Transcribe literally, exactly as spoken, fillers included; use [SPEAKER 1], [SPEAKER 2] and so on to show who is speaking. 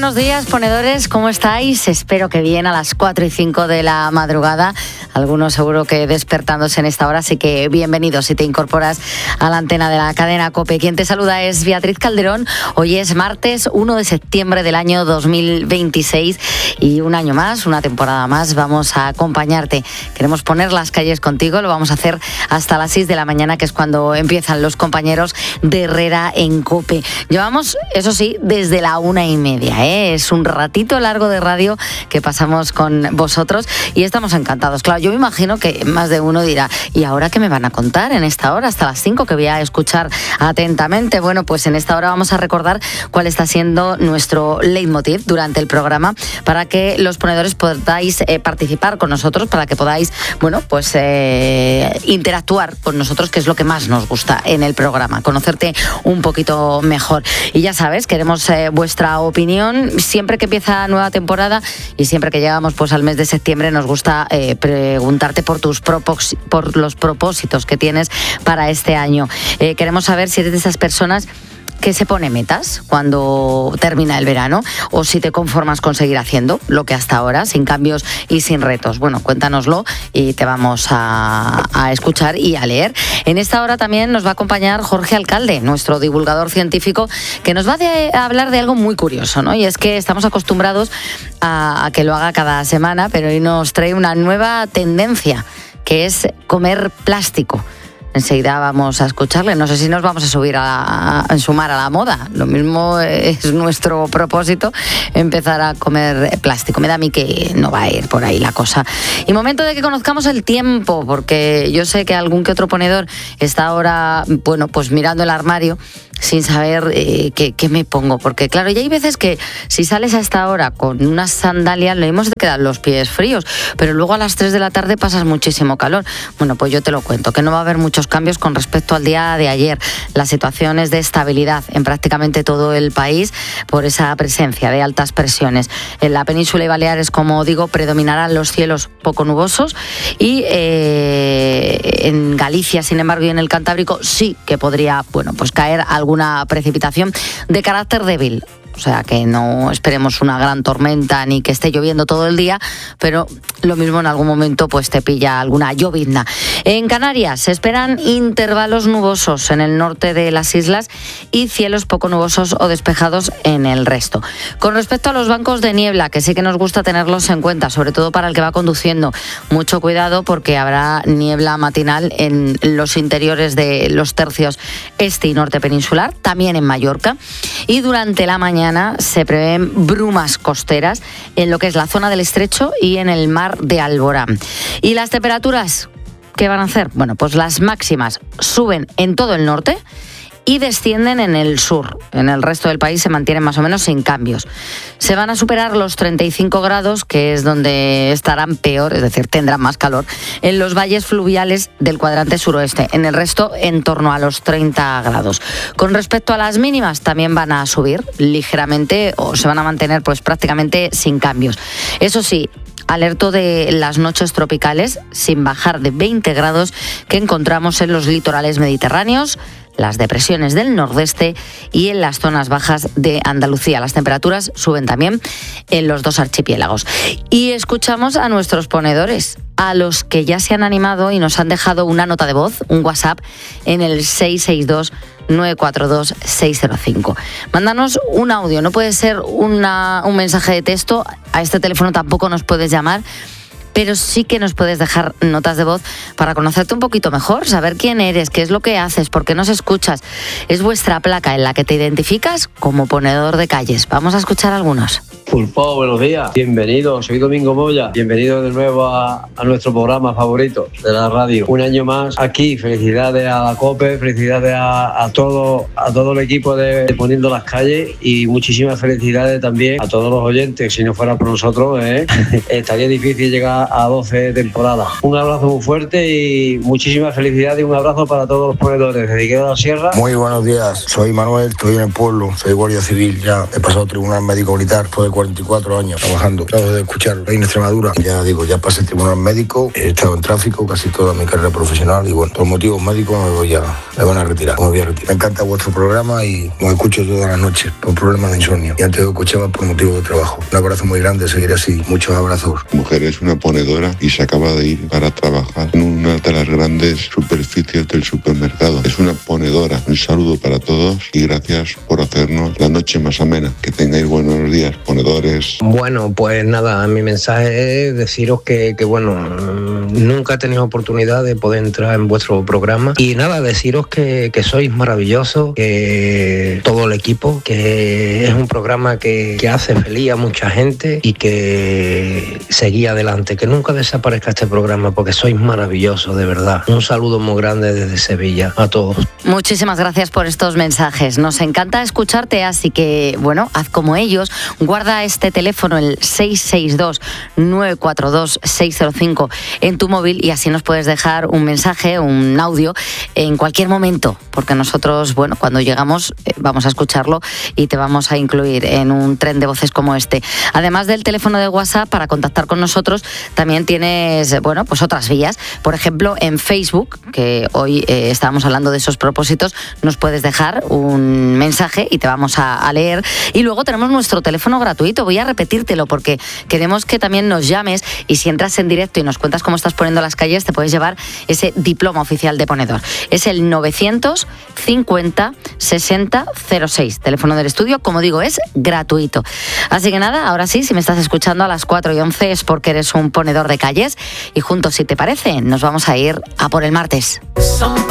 [SPEAKER 1] buenos días, ponedores, ¿cómo estáis? Espero que bien, a las cuatro y cinco de la madrugada, algunos seguro que despertándose en esta hora, así que bienvenidos si te incorporas a la antena de la cadena COPE. Quien te saluda es Beatriz Calderón. Hoy es martes uno de septiembre del año dos mil veintiséis y un año más, una temporada más, vamos a acompañarte. Queremos poner las calles contigo, lo vamos a hacer hasta las seis de la mañana, que es cuando empiezan los compañeros de Herrera en COPE. Llevamos, eso sí, desde la una y media, ¿eh? Es un ratito largo de radio que pasamos con vosotros y estamos encantados. Claro, yo me imagino que más de uno dirá, ¿y ahora qué me van a contar en esta hora hasta las cinco que voy a escuchar atentamente? Bueno, pues en esta hora vamos a recordar cuál está siendo nuestro leitmotiv durante el programa para que los ponedores podáis eh, participar con nosotros, para que podáis, bueno, pues eh, interactuar con nosotros, que es lo que más nos gusta en el programa, conocerte un poquito mejor. Y ya sabes, queremos eh, vuestra opinión siempre que empieza nueva temporada y siempre que llegamos pues al mes de septiembre. Nos gusta eh, preguntarte por tus propós- por los propósitos que tienes para este año. Eh, queremos saber si eres de esas personas que se pone metas cuando termina el verano, o si te conformas con seguir haciendo lo que hasta ahora, sin cambios y sin retos. Bueno, cuéntanoslo y te vamos a, a escuchar y a leer. En esta hora también nos va a acompañar Jorge Alcalde, nuestro divulgador científico, que nos va de, a hablar de algo muy curioso, ¿no? Y es que estamos acostumbrados a, a que lo haga cada semana, pero hoy nos trae una nueva tendencia, que es comer plástico. Enseguida vamos a escucharle. No sé si nos vamos a subir a, a sumar a la moda. Lo mismo es nuestro propósito, empezar a comer plástico. Me da a mí que no va a ir por ahí la cosa. Y momento de que conozcamos el tiempo, porque yo sé que algún que otro ponedor está ahora, bueno, pues mirando el armario sin saber eh, qué, qué me pongo. Porque claro, ya hay veces que si sales a esta hora con unas sandalias, lo mismo te quedan los pies fríos, pero luego a las tres de la tarde pasas muchísimo calor. Bueno, pues yo te lo cuento, que no va a haber muchos cambios con respecto al día de ayer. La situación es de estabilidad en prácticamente todo el país por esa presencia de altas presiones. En la península y Baleares, como digo, predominarán los cielos poco nubosos y eh, en Galicia, sin embargo, y en el Cantábrico sí que podría, bueno, pues caer alguna precipitación de carácter débil. O sea, que no esperemos una gran tormenta ni que esté lloviendo todo el día, pero lo mismo en algún momento pues te pilla alguna llovizna. En Canarias se esperan intervalos nubosos en el norte de las islas y cielos poco nubosos o despejados en el resto. Con respecto a los bancos de niebla, que sí que nos gusta tenerlos en cuenta, sobre todo para el que va conduciendo, mucho cuidado porque habrá niebla matinal en los interiores de los tercios este y norte peninsular, también en Mallorca, y durante la mañana se prevén brumas costeras en lo que es la zona del Estrecho y en el mar de Alborán. ¿Y las temperaturas qué van a hacer? Bueno, pues las máximas suben en todo el norte y descienden en el sur. En el resto del país se mantienen más o menos sin cambios. Se van a superar los treinta y cinco grados, que es donde estarán peor, es decir, tendrán más calor, en los valles fluviales del cuadrante suroeste. En el resto, en torno a los treinta grados. Con respecto a las mínimas, también van a subir ligeramente o se van a mantener pues prácticamente sin cambios. Eso sí, alerto de las noches tropicales sin bajar de veinte grados que encontramos en los litorales mediterráneos, las depresiones del nordeste y en las zonas bajas de Andalucía. Las temperaturas suben también en los dos archipiélagos. Y escuchamos a nuestros ponedores, a los que ya se han animado y nos han dejado una nota de voz, un WhatsApp, en el seis seis dos, nueve cuatro dos, seis cero cinco. Mándanos un audio, no puede ser una, un mensaje de texto, a este teléfono tampoco nos puedes llamar, pero sí que nos puedes dejar notas de voz para conocerte un poquito mejor, saber quién eres, qué es lo que haces, por qué nos escuchas. Es vuestra placa en la que te identificas como ponedor de calles. Vamos a escuchar algunos.
[SPEAKER 2] Pulpo, buenos días. Bienvenido, soy Domingo Moya. Bienvenido de nuevo a, a nuestro programa favorito de la radio. Un año más aquí. Felicidades a la COPE, felicidades a, a, todo, a todo el equipo de, de Poniendo las Calles y muchísimas felicidades también a todos los oyentes. Si no fuera por nosotros, ¿eh? estaría difícil llegar a doce temporadas. Un abrazo muy fuerte y muchísimas felicidades y un abrazo para todos los ponedores de Diquero de la Sierra.
[SPEAKER 3] Muy buenos días, soy Manuel, estoy en el pueblo, soy guardia civil ya, he pasado tribunal médico militar, soy de cuarenta y cuatro años trabajando. Acabo de escuchar ahí en Extremadura. Ya digo, ya pasé el tribunal médico, he estado en tráfico casi toda mi carrera profesional y bueno, por motivos médicos me voy a, me van a retirar, me voy a retirar. Me encanta vuestro programa y os escucho todas las noches por problemas de insomnio. Y antes os escuchaba por motivos de trabajo. Un abrazo muy grande, seguiré así. Muchos abrazos.
[SPEAKER 4] Mujer es una ponedora y se acaba de ir para trabajar en una de las grandes superficies del supermercado. Es una ponedora. Un saludo para todos y gracias por hacernos la noche más amena. Que tengáis buenos días, ponedores.
[SPEAKER 5] Bueno, pues nada, mi mensaje es deciros que, que bueno, nunca he tenido oportunidad de poder entrar en vuestro programa y nada, deciros que, que sois maravillosos, que todo el equipo, que es un programa que, que hace feliz a mucha gente y que seguí adelante, que nunca desaparezca este programa porque sois maravillosos, de verdad. Un saludo muy grande desde Sevilla a todos.
[SPEAKER 1] Muchísimas gracias por estos mensajes. Nos encanta escucharte, así que, bueno, haz como ellos. Guarda este teléfono, el seis seis dos, nueve cuatro dos, seis cero cinco, en tu móvil y así nos puedes dejar un mensaje, un audio, en cualquier momento, porque nosotros, bueno, cuando llegamos eh, vamos a escucharlo y te vamos a incluir en un tren de voces como este. Además del teléfono de WhatsApp, para contactar con nosotros, también tienes, bueno, pues otras vías. Por ejemplo, en Facebook, que hoy eh, estábamos hablando de esos propósitos, nos puedes dejar un mensaje y te vamos a, a leer. Y luego tenemos nuestro teléfono gratuito. Voy a repetírtelo porque queremos que también nos llames y si entras en directo y nos cuentas cómo estás poniendo las calles, te puedes llevar ese diploma oficial de ponedor. Es el novecientos cincuenta sesenta cero seis. Teléfono del estudio, como digo, es gratuito. Así que nada, ahora sí, si me estás escuchando a las cuatro y once es porque eres un ponedor de calles y juntos, si te parece, nos vamos a ir a por el martes. Son